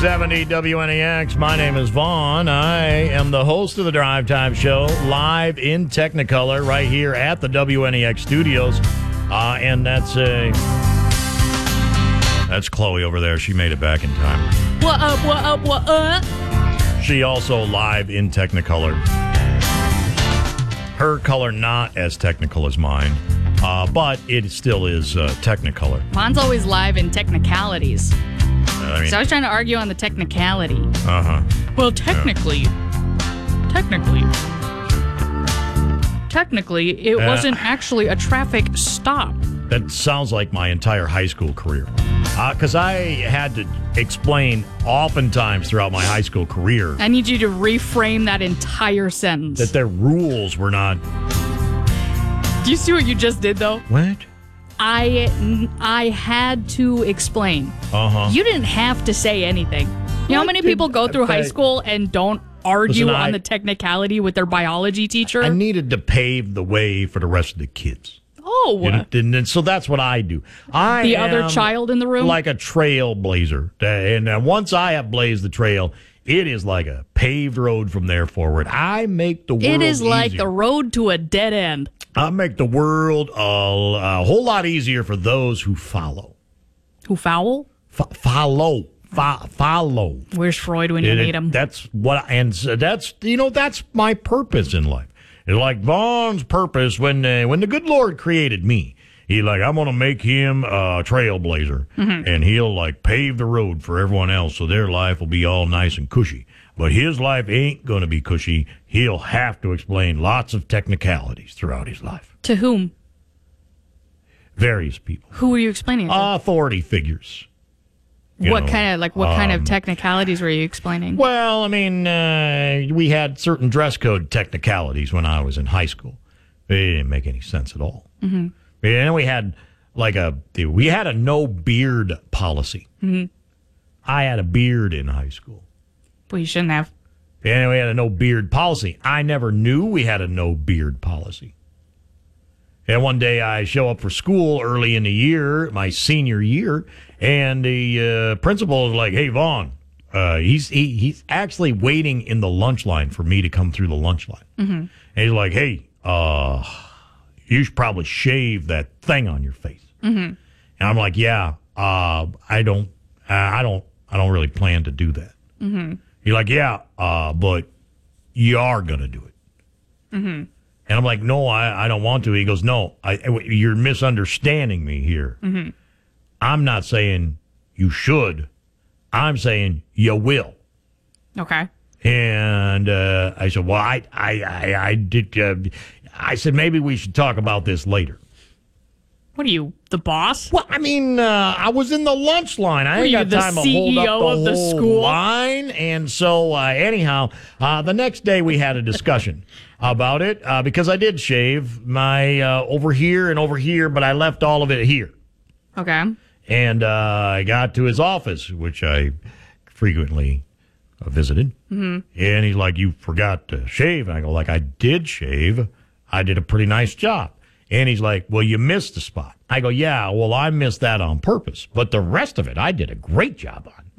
70 WNEX. My name is Vaughn. I am the host of the Drive Time Show, live in Technicolor right here at the WNEX studios. And that's Chloe over there. She made it back in time. What up, what up, what up? She also live in Technicolor. Her color not as technical as mine, but it still is Technicolor. Mine's always live in technicalities. I So I was trying to argue on the technicality. Uh-huh. Well, technically, it wasn't actually a traffic stop. That sounds like my entire high school career. Because I had to explain oftentimes throughout my high school career I need you to reframe that entire sentence. that their rules were not... Do you see what you just did, though? What? I had to explain. Uh-huh. You didn't have to say anything. You know how many people go through high school and don't argue Listen, on the technicality with their biology teacher? I needed to pave the way for the rest of the kids. Oh. You know, and so that's what I do. The other child in the room? Like a trailblazer. And once I have blazed the trail, it is like a paved road from there forward. I make the world It is like easier. the road to a dead end. I make the world a whole lot easier for those who follow. Who foul? Follow. Where's Freud when you need him? That's what, and so that's my purpose in life. It's like Vaughn's purpose when the good Lord created me. He I'm gonna make him a trailblazer, and he'll pave the road for everyone else, so their life will be all nice and cushy. But his life ain't gonna be cushy. He'll have to explain lots of technicalities throughout his life. To whom? Various people, Who are you explaining it to? authority figures. What kind of technicalities were you explaining? Well, I mean, we had certain dress code technicalities when I was in high school. It didn't make any sense at all. Mm-hmm. And then we had a no beard policy. Mm-hmm. I had a beard in high school. Well, you shouldn't have. And we had a no beard policy. I never knew we had a no beard policy. And one day I show up for school early in the year, my senior year, and the principal is like, "Hey, Vaughn," he's actually waiting in the lunch line for me to come through the lunch line. Mm-hmm. And he's like, "Hey, you should probably shave that thing on your face." Mm-hmm. And I'm like, "Yeah, I don't really plan to do that." Mm-hmm. He's like, "Yeah, but you are gonna do it." Mm-hmm. And I'm like, "No, I don't want to." He goes, "No, you're misunderstanding me here. Mm-hmm. I'm not saying you should. I'm saying you will." Okay. And I said, "Well, I did." I said, "Maybe we should talk about this later." What are you, the boss? Well, I mean, I was in the lunch line. I ain't got time to hold up CEO of the whole school? line. And so, anyhow, the next day we had a discussion about it because I did shave my over here and over here, but I left all of it here. Okay. And I got to his office, which I frequently visited. Mm-hmm. And he's like, "You forgot to shave." And I go, "I did shave. I did a pretty nice job." And he's like, "Well, you missed a spot." I go, "Yeah, well, I missed that on purpose. But the rest of it, I did a great job on."